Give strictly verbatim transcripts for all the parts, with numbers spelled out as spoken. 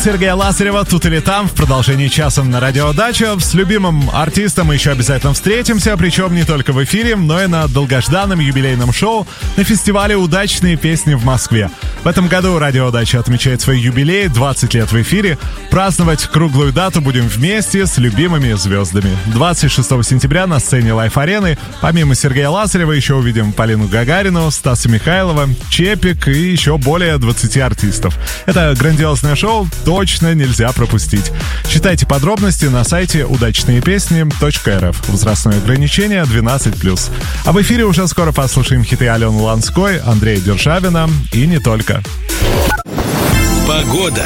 Сергея Лазарева «Тут или там» в продолжении часа на Радио Дача. С любимым артистом мы еще обязательно встретимся, причем не только в эфире, но и на долгожданном юбилейном шоу на фестивале «Удачные песни» в Москве. В этом году Радио Дача отмечает свой юбилей, двадцать лет в эфире. Праздновать круглую дату будем вместе с любимыми звездами. двадцать шестого сентября на сцене Лайф-арены помимо Сергея Лазарева еще увидим Полину Гагарину, Стаса Михайлова, Чепик и еще более двадцати артистов. Это грандиозное шоу точно нельзя пропустить. Читайте подробности на сайте удачные песни точка эр эф. Возрастное ограничение двенадцать плюс. А в эфире уже скоро послушаем хиты Алены Ланской, Андрея Державина и не только. Погода.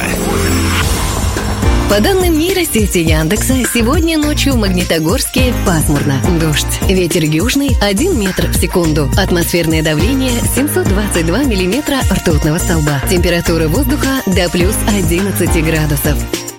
По данным нейросети Яндекса, сегодня ночью в Магнитогорске пасмурно. Дождь. Ветер южный один метр в секунду. Атмосферное давление семьсот двадцать два миллиметра ртутного столба. Температура воздуха до плюс одиннадцати градусов.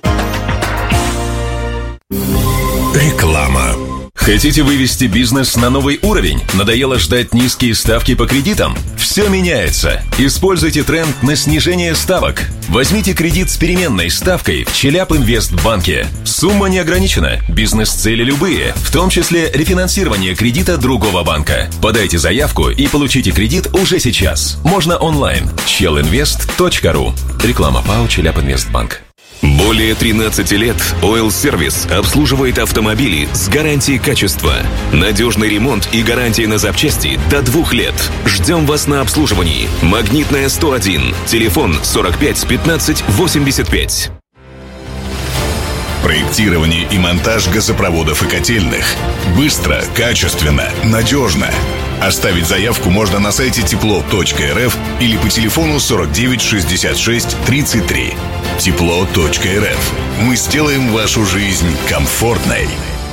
Реклама. Хотите вывести бизнес на новый уровень? Надоело ждать низкие ставки по кредитам? Все меняется. Используйте тренд на снижение ставок. Возьмите кредит с переменной ставкой в Челябинвестбанке. Сумма не ограничена. Бизнес-цели любые, в том числе рефинансирование кредита другого банка. Подайте заявку и получите кредит уже сейчас. Можно онлайн. челинвест точка ру. Реклама ПАО Челябинвестбанк. Более тринадцати лет Oil Service обслуживает автомобили с гарантией качества. Надежный ремонт и гарантия на запчасти до двух лет. Ждем вас на обслуживании. Магнитная сто один. Телефон сорок пять пятнадцать восемьдесят пять. Проектирование и монтаж газопроводов и котельных. Быстро, качественно, надежно. Оставить заявку можно на сайте тепло точка эр эф или по телефону сорок девять шестьдесят шесть тридцать три. тепло точка эр эф. Мы сделаем вашу жизнь комфортной.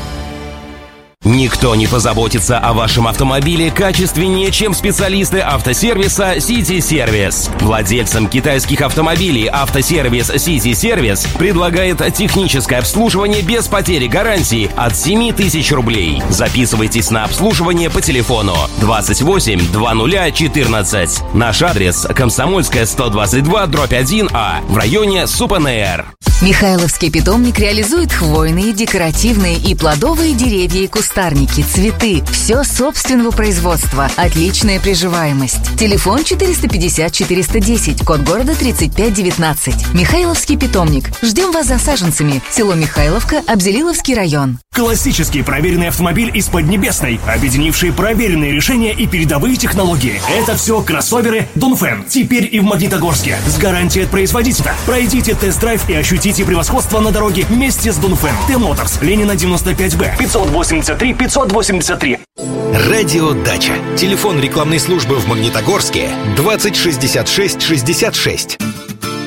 Никто не позаботится о вашем автомобиле качественнее, чем специалисты автосервиса City Service. Владельцам китайских автомобилей автосервис City Service предлагает техническое обслуживание без потери гарантии от семи тысяч рублей. Записывайтесь на обслуживание по телефону двадцать восемь двадцать четырнадцать. Наш адрес Комсомольская сто двадцать два дробь один А в районе СУПНР. Михайловский питомник реализует хвойные, декоративные и плодовые деревья и кустарники, цветы. Все собственного производства. Отличная приживаемость. Телефон четыреста пятьдесят четыреста десять, код города тридцать пять девятнадцать. Михайловский питомник. Ждем вас за саженцами. Село Михайловка, Абзелиловский район. Классический проверенный автомобиль из Поднебесной, объединивший проверенные решения и передовые технологии. Это все кроссоверы Дунфэн. Теперь и в Магнитогорске. С гарантией от производителя. Пройдите тест-драйв и ощутите превосходство на дороге вместе с Дунфэн. Т-Моторс, Ленина девяносто пять Б, пятьсот восемьдесят три пятьсот восемьдесят три. Радио Дача. Телефон рекламной службы в Магнитогорске двадцать шестьдесят шесть шестьдесят шесть.